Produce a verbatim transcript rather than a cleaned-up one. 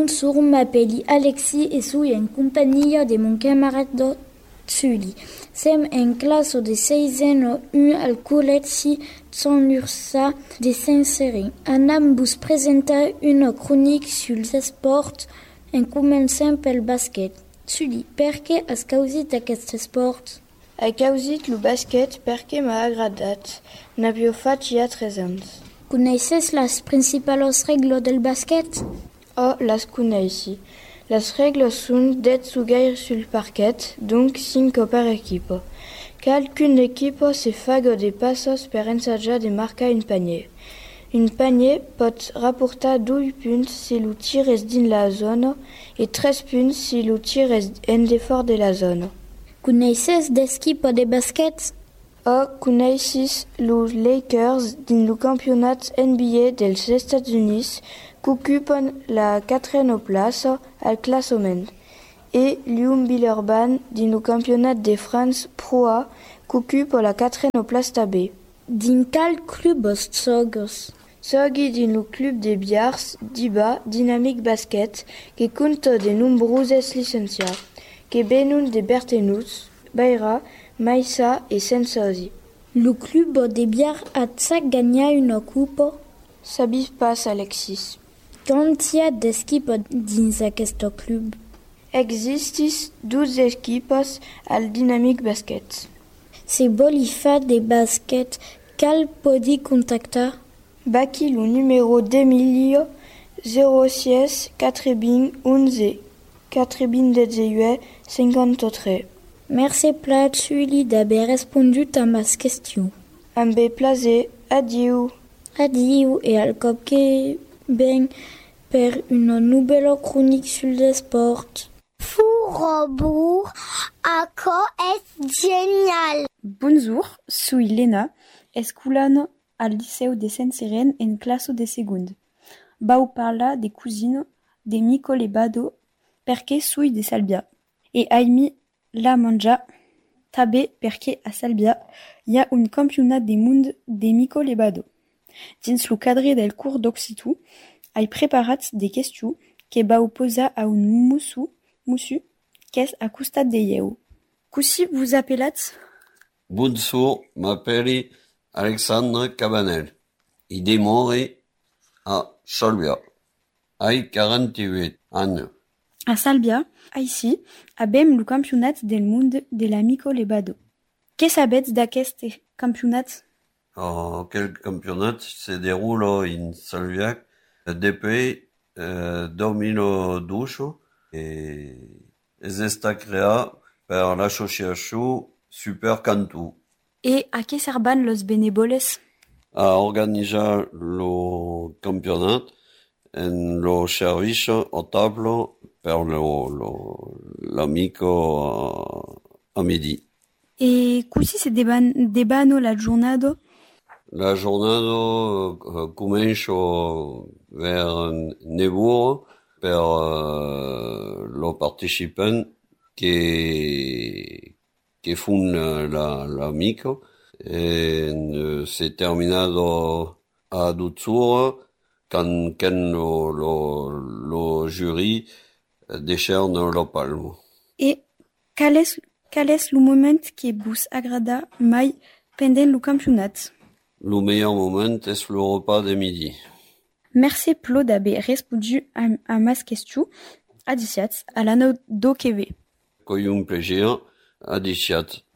Bonjour, m'appelle Alexis et suis en compagnie de mon camarade Sully. Sem en classe de seizième un al collège San Ursa de Saint-Sérin. Anam vous présenter une chronique sur les sports en commençant pel basket. Sully, perché has causit aquest sport? Ha causit lo basket perché m'ha agradat. N'havia fatg ja tres ans. Coneixes les principals regles del basket? Oh, les coneixi. Les regles són d'être jugar sul parquet, donc cinco per equipo. Qualcuna equipo se faga de passos per ensajar de marcar un panier. Un panier pot rapportar dos punts si lo tir és dins la zona i tres punts si lo tir és en defort de la zona. Coneixes d'equipo de basket? Oh, coneixis los Lakers dins lo campionat N B A dels Estats Units qu'ocupen la quatrième place al classement, et Lyon Villeurbanne dins lo campionat de France Pro A qu'occupe la quatrième place també. Dins quel club sogues? Sogui dins lo club de Biars d'Iba Dynamic Basket, que compta de nombroses licenciats, que venen de Bertenus, Beira, Maïssa et Sensosi. Le club de Biars a gagné une coupe? Sabis pas, Alexis. Quand y a d'équipes dins aquest club? Existis douze équipes al Dynamic Basket. Si vol fa de basket, cal podi contactar? Baki lo numéro d'Emilio zéro six quatre-vingt onze quatre-vingt-dix-huit cinquante-trois. Merci plat, Sully, d'avoir répondu à ma question. Amb plaisir. Adieu. Adieu et al cop que ben per une nouvelle chronique sur le sport. Furobur, ako est génial. Bonjour, soy Lena, esculan al Liceu de Saint-Sérin en classe de seconde. Vau parlar de cousine de Mico Lebado perché soy de Salbia. E aimi la manja tabe perché a Salbia hi ha un campionat de mund de Mico Lebado. Dins lo cadre del curs d'Occitu, ai preparat de questions que vau posar a un mussu, mussu qu'és a costat de ieu. Cossi vous appelats? Bonjour, m'appelle Alexandre Cabanel. I demore a Salbia. Ai quarante-huit ans. A Salbia, aici, abem lo campionat del mund de la Mico Lebado. Què sabets d'aquest campionat? Oh, quel campionat se déroule en Salbia depuis euh, deux mille douze et està creat per l'associació Super Cantu. E a què servan los benevoles? A organitzar lo campionat en lo service au table per lo, lo, l'amico a, a midi. E così se deban, debano la giornata? La giornata uh, comença vers neuf per uh, lo participant que que fun la, l'amico e uh, se terminado a douze heures quand, quand lo, lo, lo jury décerne lo palmo. E qual és, qual és lo moment que vos agrada mai pendant lo campionat? Le meilleur moment est le repas de midi. Merci Plo d'aver répondu à, à ma question. Adiciat à l'anneau d'O K V. Coi un plaisir. Adiciat.